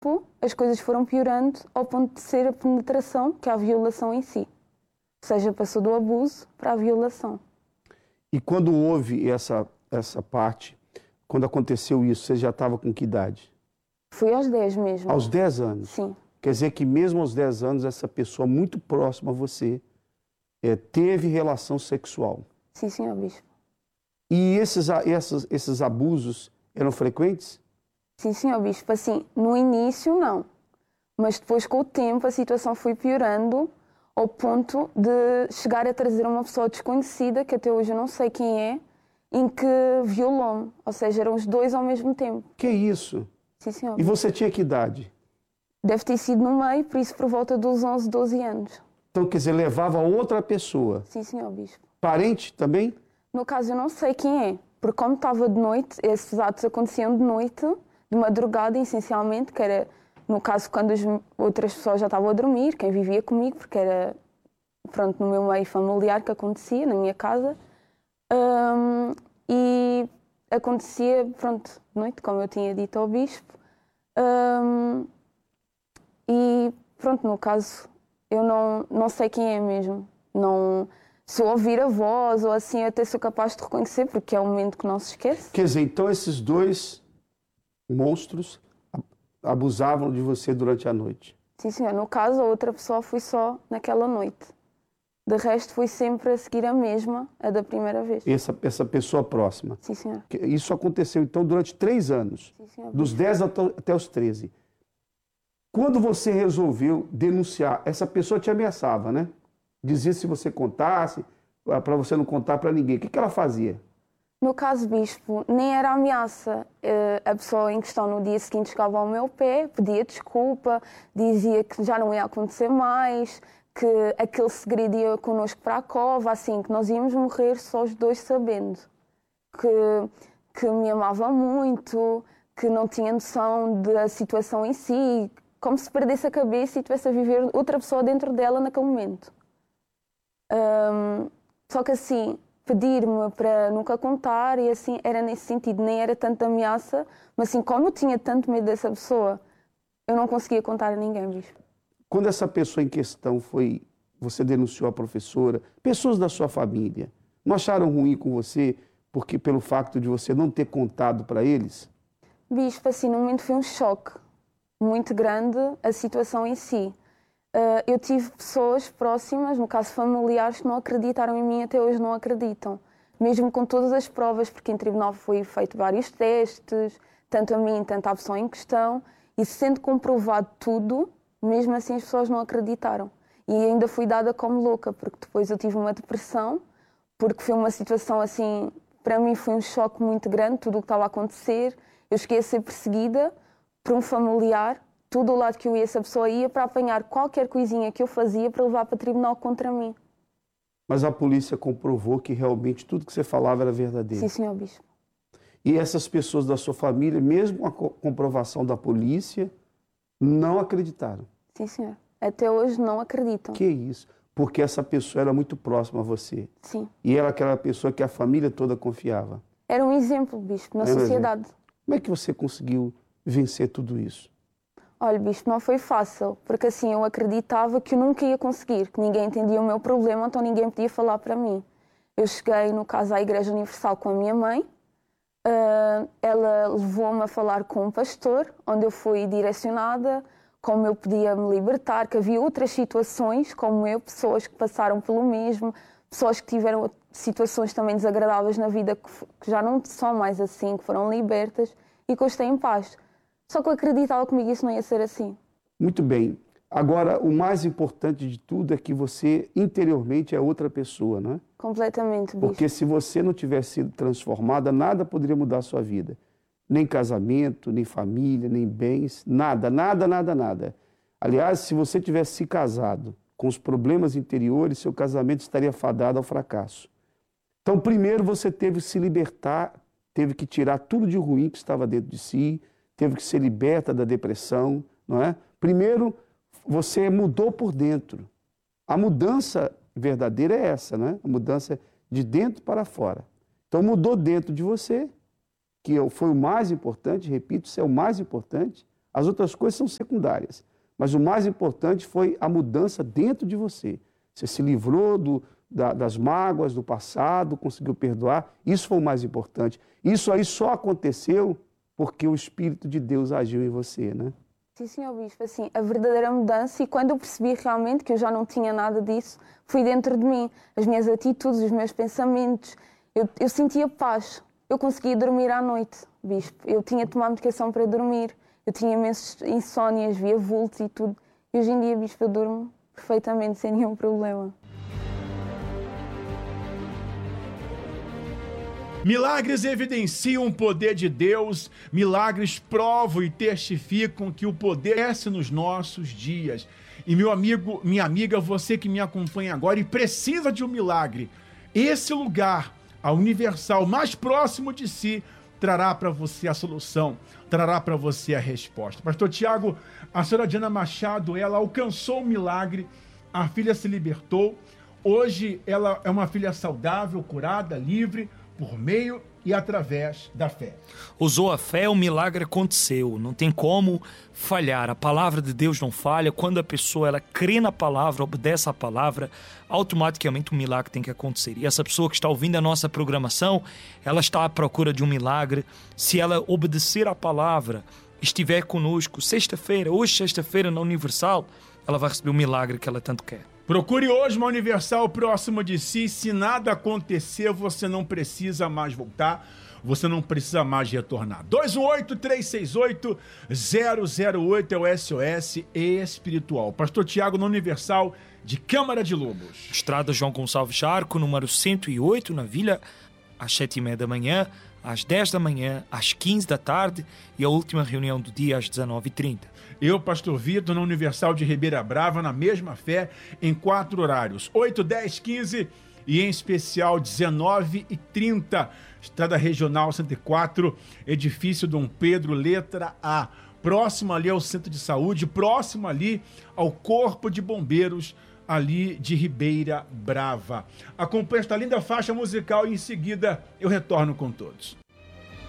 as coisas foram piorando ao ponto de ser a penetração, que é a violação em si. Ou seja, passou do abuso para a violação. E quando houve essa parte, quando aconteceu isso, você já estava com que idade? Foi aos 10 mesmo. Aos 10 anos? Sim. Quer dizer que mesmo aos 10 anos, essa pessoa muito próxima a você teve relação sexual? Sim, senhor bispo. E esses abusos eram frequentes? Sim, senhor bispo. Assim, no início, não. Mas depois, com o tempo, a situação foi piorando ao ponto de chegar a trazer uma pessoa desconhecida, que até hoje eu não sei quem é, em que violou-me. Ou seja, eram os dois ao mesmo tempo. Que isso? Sim, senhor. E você tinha que idade? Deve ter sido no meio, por isso por volta dos 11, 12 anos. Então, quer dizer, levava outra pessoa? Sim, senhor bispo. Parente também? No caso, eu não sei quem é, porque como estava de noite, esses atos aconteciam de noite, de madrugada, essencialmente, que era, no caso, quando as outras pessoas já estavam a dormir, quem vivia comigo, porque era, pronto, no meu meio familiar que acontecia, na minha casa. E acontecia, pronto, de noite, como eu tinha dito ao bispo. E, pronto, no caso, eu não sei quem é mesmo. Não, se eu ouvir a voz ou assim, até sou capaz de reconhecer, porque é um momento que não se esquece. Quer dizer, então esses dois monstros abusavam de você durante a noite? Sim, senhor. No caso, a outra pessoa foi só naquela noite. De resto, foi sempre a seguir a mesma, a da primeira vez. Essa pessoa próxima? Sim, senhor. Isso aconteceu, então, durante 3 anos? Sim, senhor. Dos 10 até os 13. Quando você resolveu denunciar, essa pessoa te ameaçava, né? Dizia se você contasse, para você não contar para ninguém. O que ela fazia? No caso, bispo, nem era ameaça. A pessoa em questão no dia seguinte chegava ao meu pé, pedia desculpa, dizia que já não ia acontecer mais, que aquele segredo ia connosco para a cova, assim, que nós íamos morrer só os dois sabendo. Que me amava muito, que não tinha noção da situação em si, como se perdesse a cabeça e tivesse a viver outra pessoa dentro dela naquele momento. Só que assim, pedir-me para nunca contar e assim, era nesse sentido, nem era tanta ameaça, mas assim, como eu tinha tanto medo dessa pessoa, eu não conseguia contar a ninguém, bispo. Quando essa pessoa em questão você denunciou a professora, pessoas da sua família, não acharam ruim com você porque pelo facto de você não ter contado para eles? Bispo, assim, no momento foi um choque muito grande a situação em si. Eu tive pessoas próximas, no caso familiares, que não acreditaram em mim, até hoje não acreditam. Mesmo com todas as provas, porque em tribunal foi feito vários testes, tanto a mim, tanto à pessoa em questão, e sendo comprovado tudo, mesmo assim as pessoas não acreditaram. E ainda fui dada como louca, porque depois eu tive uma depressão, porque foi uma situação assim, para mim foi um choque muito grande, tudo o que estava a acontecer. Eu cheguei a ser perseguida por um familiar, todo o lado que eu ia, essa pessoa ia para apanhar qualquer coisinha que eu fazia para levar para o tribunal contra mim. Mas a polícia comprovou que realmente tudo que você falava era verdadeiro? Sim, senhor bispo. E essas pessoas da sua família, mesmo com a comprovação da polícia, não acreditaram? Sim, senhor. Até hoje não acreditam. Que isso? Porque essa pessoa era muito próxima a você. Sim. E ela era aquela pessoa que a família toda confiava. Era um exemplo, bispo, na sociedade. Como é que você conseguiu vencer tudo isso? Olha, bispo, não foi fácil, porque assim eu acreditava que eu nunca ia conseguir, que ninguém entendia o meu problema, então ninguém podia falar para mim. Eu cheguei, no caso, à Igreja Universal com a minha mãe. Ela levou-me a falar com um pastor, onde eu fui direcionada, como eu podia me libertar, que havia outras situações, como eu, pessoas que passaram pelo mesmo, pessoas que tiveram situações também desagradáveis na vida, que já não são mais assim, que foram libertas e que hoje têm paz. Só que eu acreditava comigo isso não ia ser assim. Muito bem. Agora, o mais importante de tudo é que você, interiormente, é outra pessoa, não é? Completamente, bispo. Porque se você não tivesse sido transformada, nada poderia mudar a sua vida. Nem casamento, nem família, nem bens, nada, nada, nada, nada. Aliás, se você tivesse se casado com os problemas interiores, seu casamento estaria fadado ao fracasso. Então, primeiro você teve que se libertar, teve que tirar tudo de ruim que estava dentro de si, teve que ser liberta da depressão, não é? Primeiro, você mudou por dentro. A mudança verdadeira é essa, né? A mudança de dentro para fora. Então, mudou dentro de você, que foi o mais importante, repito, isso é o mais importante, As outras coisas são secundárias. Mas o mais importante foi a mudança dentro de você. Você se livrou das mágoas do passado, conseguiu perdoar. Isso foi o mais importante. Isso aí só aconteceu porque o Espírito de Deus agiu em você, né? Sim, senhor Bispo, assim, a verdadeira mudança, e quando eu percebi realmente que eu já não tinha nada disso, foi dentro de mim. As minhas atitudes, os meus pensamentos, eu sentia paz. Eu conseguia dormir à noite, Bispo. Eu tinha de tomar medicação para dormir. Eu tinha imensas insónias, via vultos e tudo. E hoje em dia, Bispo, eu durmo perfeitamente, sem nenhum problema. Milagres evidenciam o poder de Deus, milagres provam e testificam que o poder desce nos nossos dias. E meu amigo, minha amiga, você que me acompanha agora e precisa de um milagre, esse lugar, a Universal, mais próximo de si, trará para você a solução, trará para você a resposta. Pastor Tiago, a senhora Diana Machado, ela alcançou o milagre, a filha se libertou, hoje ela é uma filha saudável, curada, livre, por meio e através da fé. Usou a fé, o milagre aconteceu. Não tem como falhar. A palavra de Deus não falha. Quando a pessoa ela crê na palavra, obedece à palavra, automaticamente um milagre tem que acontecer. E essa pessoa que está ouvindo a nossa programação, ela está à procura de um milagre. Se ela obedecer à palavra, estiver conosco sexta-feira, hoje sexta-feira na Universal, ela vai receber o milagre que ela tanto quer. Procure hoje uma Universal próxima de si. Se nada acontecer, você não precisa mais voltar, você não precisa mais retornar. 218-368-008 é o SOS espiritual. Pastor Tiago na Universal de Câmara de Lobos. Estrada João Gonçalves Charco, número 108, na Vila, às 7h30 da manhã, às 10 da manhã, às 15 da tarde e a última reunião do dia às 19h30. Eu, Pastor Vitor, na Universal de Ribeira Brava, na mesma fé, em 4 horários, 8, 10, 15 e em especial 19h30. Estrada Regional 104, edifício Dom Pedro, letra A. Próximo ali ao Centro de Saúde, próximo ali ao Corpo de Bombeiros, ali de Ribeira Brava. Acompanhe esta linda faixa musical e em seguida eu retorno com todos.